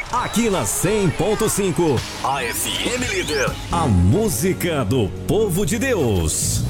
Aqui na 100.5, a FM Líder. a música do povo de Deus.